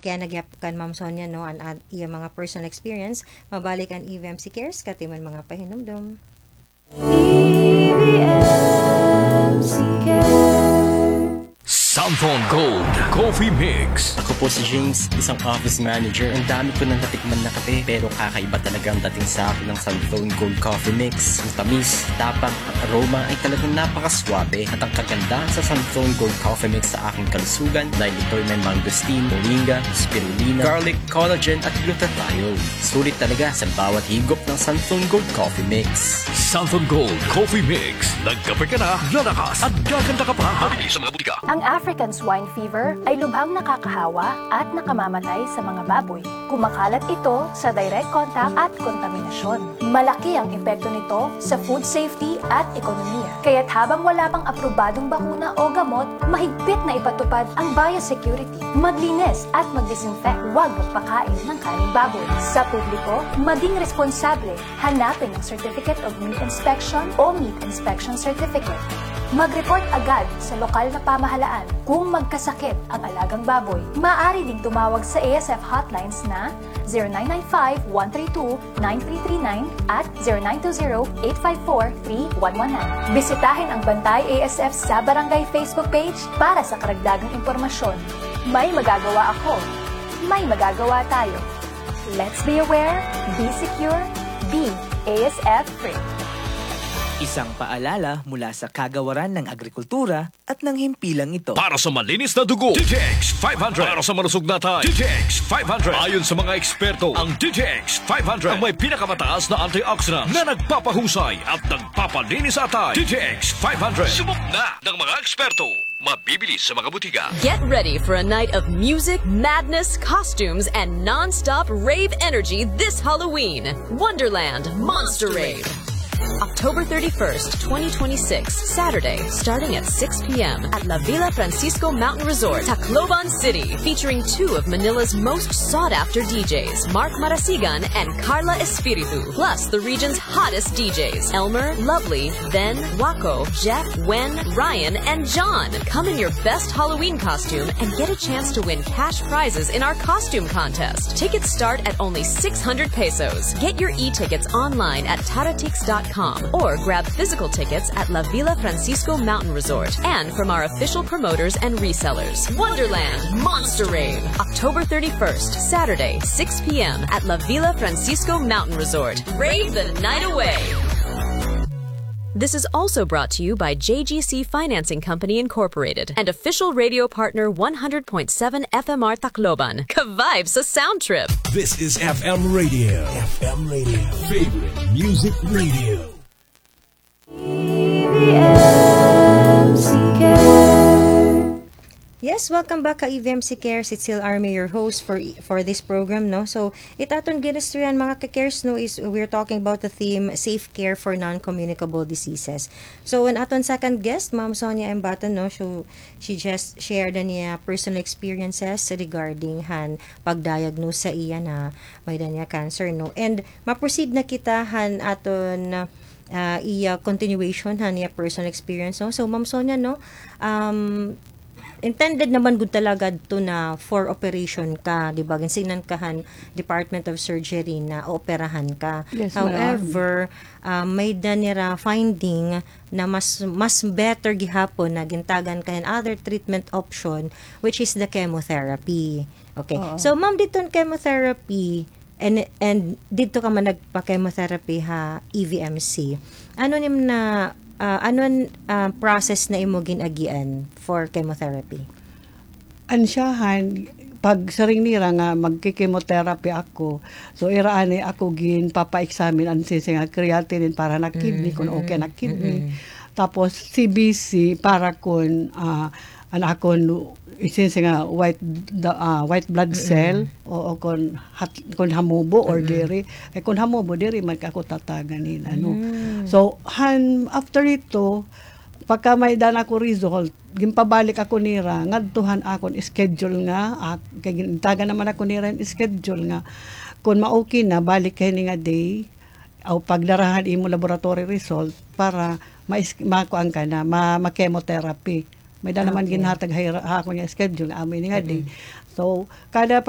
kaya nagyapkan Ma'am Sonia no an iya mga personal experience mabalik an EVMC Cares katiman mga pahinumdum. EVMC Cares. Samphon Gold Coffee Mix. Ako po si James, isang office manager. Ang dami ko nang natikman na kape, pero kakaiba talaga ang dating sa akin ng Samphon Gold Coffee Mix. Ang tamis, tapang, ang aroma ay talagang napakaswabe. At ang kaganda sa Samphon Gold Coffee Mix sa aking kalusugan dahil ito may mangosteen, moringa, spirulina, garlic, collagen at glutathione. Sulit talaga sa bawat higop ng Samphon Gold Coffee Mix. Samphon Gold Coffee Mix. Nagkape ka na, lalakas at gaganda ka pa. Mabili sa mga butika. Ang African swine fever ay lubhang nakakahawa at nakamamatay sa mga baboy. Kumakalat ito sa direct contact at kontaminasyon. Malaki ang epekto nito sa food safety at ekonomiya. Kaya't habang wala pang aprobadong bakuna o gamot, mahigpit na ipatupad ang biosecurity. Maglinis at mag-disinfect. Huwag magpakain ng kaning baboy. Sa publiko, maging responsable. Hanapin ang Certificate of Meat Inspection o Meat Inspection Certificate. Mag-report agad sa lokal na pamahalaan kung magkasakit ang alagang baboy. Maaari ding tumawag sa ASF hotlines na 0995-132-9339 at 0920-854-3119. Bisitahin ang Bantay ASF sa Barangay Facebook page para sa karagdagang impormasyon. May magagawa ako. May magagawa tayo. Let's be aware, be secure, be ASF free. Isang paalala mula sa Kagawaran ng Agrikultura at ng himpilang ito. Para sa malinis na dugo, DTX 500. Para sa malusog na tayo, DTX 500. Ayon sa mga eksperto, ang DTX 500 ang may pinakamataas na antioxidants na nagpapahusay at nagpapalinis sa tayo. DTX 500. Subok na ng mga eksperto. Mabibili sa mga butika. Get ready for a night of music, madness, costumes, and non-stop rave energy this Halloween. Wonderland Monster Rave. October 31st, 2026, Saturday, starting at 6 p.m. at La Villa Francisco Mountain Resort, Tacloban City, featuring two of Manila's most sought-after DJs, Mark Marasigan and Carla Espiritu, plus the region's hottest DJs, Elmer, Lovely, Ben, Waco, Jeff, Wen, Ryan, and John. Come in your best Halloween costume and get a chance to win cash prizes in our costume contest. Tickets start at only 600 pesos. Get your e-tickets online at taratix.com or grab physical tickets at La Villa Francisco Mountain Resort and from our official promoters and resellers. Wonderland Monster Rave, October 31st, Saturday, 6 p.m. at La Villa Francisco Mountain Resort. Rave the night away. This is also brought to you by JGC Financing Company Incorporated and official radio partner 100.7 FMR Tacloban. Ka-vibe sa sound trip. This is FM Radio. FM Radio. Favorite music radio. EVMC Cares. Yes, welcome back ka EVMC Cares. It's still Army, your host for this program, no? So, itaton ginastriyan mga ka-cares, no, is we're talking about the theme, safe care for non-communicable diseases. So, an aton second guest, Ma'am Sonia Embatan, no, so she just shared niya personal experiences regarding pag-diagnose sa iya na may niya cancer, no? And, ma-proceed na kita aton iya continuation niya personal experience, no? So, Ma'am Sonia, no, intended naman gud talaga to na for operation ka, di ba? Ginsignan kahan Department of Surgery na operahan ka. Yes, however, may danira finding na mas better gihapon na gintagan kayan other treatment option which is the chemotherapy. Okay. So ma'am, dito chemotherapy and dito ka man nagpa-chemotherapy EVMC. Ano nim na process na imo ginagian for chemotherapy? Ansyahan, pag saring nira nga magki-chemotherapy ako, so iraani ako gin papa-examine ang nga creatinine para na kidney kung okay na kidney. Tapos CBC para kung akon isinsi nga white blood cell o kung hamubo or diri kung hamubo diri man ako tataganin so after ito pagka may dan ako result gimpabalik ako nira ngadtuhan akon schedule nga kay gintaga naman ako nira schedule nga kung ma-okay na balik kay ni nga day o pagdarahan imo laboratory result para makuan ka na ma-chemotherapy. May da naman ginhatag ako niya schedule amin nga day. So kada